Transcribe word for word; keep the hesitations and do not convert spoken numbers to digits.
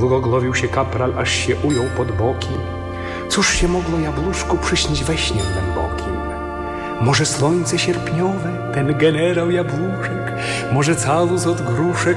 Zgoglowił się kapral, aż się ujął pod boki. Cóż się mogło jabłuszku przyśnić we śnie głębokim? Może słońce sierpniowe, ten generał jabłuszek, może calus od gruszek,